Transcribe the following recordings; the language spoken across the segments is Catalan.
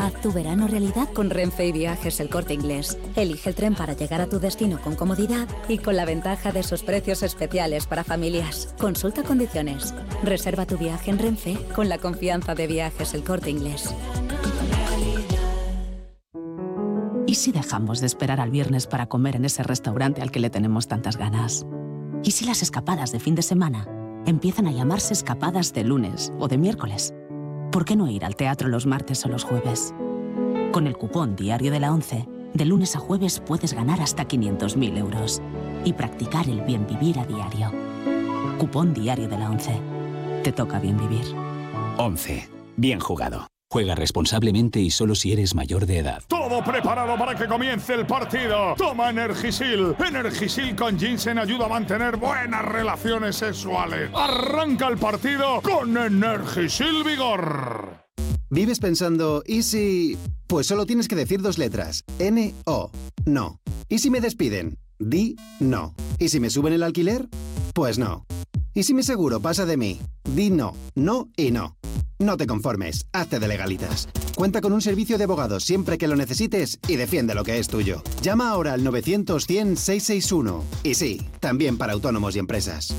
Haz tu verano realidad con Renfe y Viajes El Corte Inglés. Elige el tren para llegar a tu destino con comodidad y con la ventaja de sus precios especiales para familias. Consulta condiciones. Reserva tu viaje en Renfe con la confianza de Viajes El Corte Inglés. ¿Y si dejamos de esperar al viernes para comer en ese restaurante al que le tenemos tantas ganas? ¿Y si las escapadas de fin de semana empiezan a llamarse escapadas de lunes o de miércoles? ¿Por qué no ir al teatro los martes o los jueves? Con el cupón Diario de la ONCE, de lunes a jueves puedes ganar hasta 500.000 euros y practicar el bien vivir a diario. Cupón Diario de la ONCE. Te toca bien vivir. 11. Bien jugado. Juega responsablemente y solo si eres mayor de edad. Todo preparado para que comience el partido. Toma Energisil. Energisil con ginseng ayuda a mantener buenas relaciones sexuales. Arranca el partido con Energisil Vigor. ¿Vives pensando, y si...? Pues solo tienes que decir 2 letras. N-O. No. ¿Y si me despiden? Di no. ¿Y si me suben el alquiler? Pues no. ¿Y si mi seguro pasa de mí? Di no. No y no. No te conformes, hazte de legalitas. Cuenta con un servicio de abogados siempre que lo necesites y defiende lo que es tuyo. Llama ahora al 900-100-661. Y sí, también para autónomos y empresas.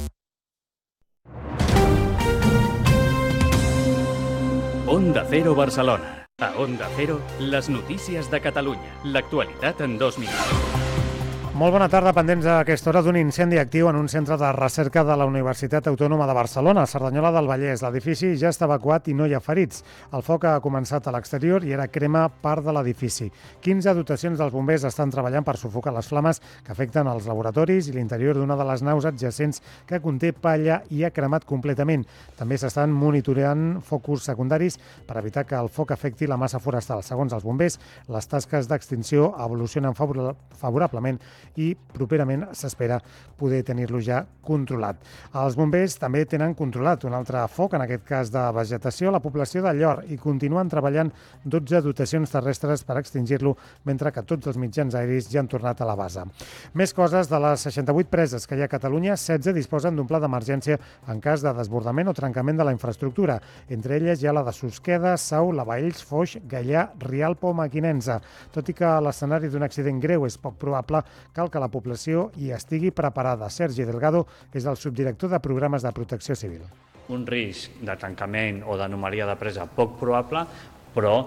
Onda Cero Barcelona. A Onda Cero, les notícies de Catalunya. L'actualitat en 2 minuts. Molt bona tarda, pendents a aquesta hora d'un incendi actiu en un centre de recerca de la Universitat Autònoma de Barcelona, a Cerdanyola del Vallès. L'edifici ja està evacuat i no hi ha ferits. El foc ha començat a l'exterior i ara crema part de l'edifici. 15 dotacions dels bombers estan treballant per sufocar les flames que afecten els laboratoris i l'interior d'una de les naus adjacents que conté palla i ha cremat completament. També s'estan monitoreant focus secundaris per evitar que el foc afecti la massa forestal. Segons els bombers, les tasques d'extinció evolucionen favorablement i properament s'espera poder tenir-lo ja controlat. Els bombers també tenen controlat un altre foc, en aquest cas de vegetació, a la població de Llor, i continuen treballant 12 dotacions terrestres per extingir-lo, mentre que tots els mitjans aeris ja han tornat a la base. Més coses. De les 68 preses que hi ha a Catalunya, 16 disposen d'un pla d'emergència en cas de desbordament o trencament de la infraestructura. Entre elles hi ha la de Susqueda, Sau, Lavalls, Foix, Gaià, Rialp o Mequinensa. Tot i que l'escenari d'un accident greu és poc probable, cal que la població hi estigui preparada. Sergi Delgado és el subdirector de programes de protecció civil. Un risc de tancament o d'anomalia de presa poc probable, però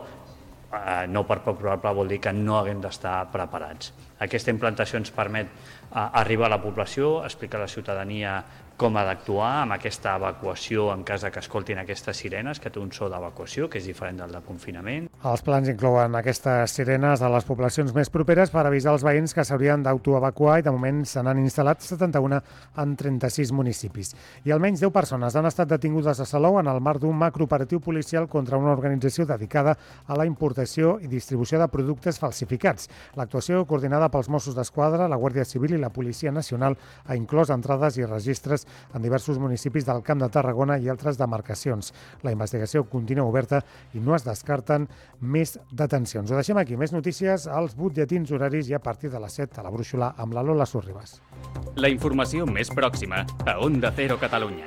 no per poc probable vol dir que no haguem d'estar preparats. Aquesta implantació ens permet arribar a la població, explicar a la ciutadania com ha d'actuar amb aquesta evacuació en cas que escoltin aquestes sirenes, que té un so d'evacuació, que és diferent del de confinament. Els plans inclouen aquestes sirenes a les poblacions més properes per avisar els veïns que s'haurien d'autoevacuar i de moment se n'han instal·lat 71 en 36 municipis. I almenys 10 persones han estat detingudes a Salou en el marc d'un macrooperatiu policial contra una organització dedicada a la importació i distribució de productes falsificats. L'actuació, coordinada pels Mossos d'Esquadra, la Guàrdia Civil i la Policia Nacional, ha inclòs entrades i registres en diversos municipis del Camp de Tarragona i altres demarcacions. La investigació continua oberta i no es descarten més detencions. Ho deixem aquí. Més notícies als butlletins horaris i a partir de les 7 a la Brúixola amb la Lola Sorribas. La informació més pròxima a Onda Cero Catalunya.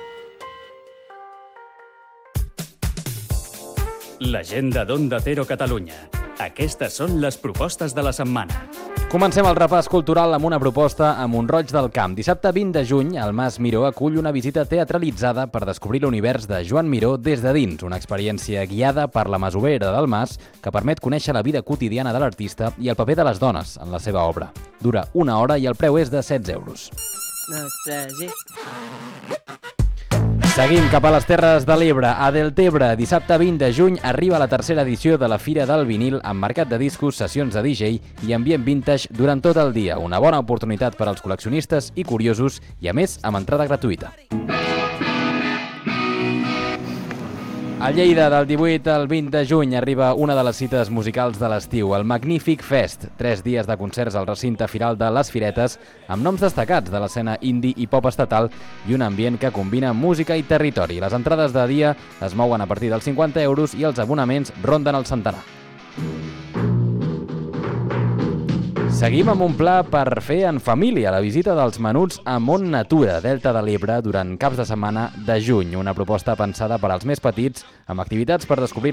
L'agenda d'Onda Cero Catalunya. Aquestes són les propostes de la setmana. Comencem el repàs cultural amb una proposta a Mont-roig del Camp. Dissabte 20 de juny, el Mas Miró acull una visita teatralitzada per descobrir l'univers de Joan Miró des de dins, una experiència guiada per la masovera del Mas que permet conèixer la vida quotidiana de l'artista i el paper de les dones en la seva obra. Dura 1 hora i el preu és de 16 euros. Seguim cap a les Terres de l'Ebre. A Deltebre, dissabte 20 de juny, arriba la tercera edició de la Fira del Vinil amb mercat de discos, sessions de DJ i ambient vintage durant tot el dia. Una bona oportunitat per als col·leccionistes i curiosos i, a més, amb entrada gratuïta. A Lleida, del 18 al 20 de juny, arriba una de les cites musicals de l'estiu, el Magnífic Fest. 3 dies de concerts al recinte firal de Les Firetes, amb noms destacats de l'escena indie i pop estatal i un ambient que combina música i territori. Les entrades de dia es mouen a partir dels 50 euros i els abonaments ronden el centenar. Seguim amb un pla per fer en família la visita dels menuts a Mont Natura, Delta de l'Ebre, durant caps de setmana de juny. Una proposta pensada per als més petits, amb activitats per descobrir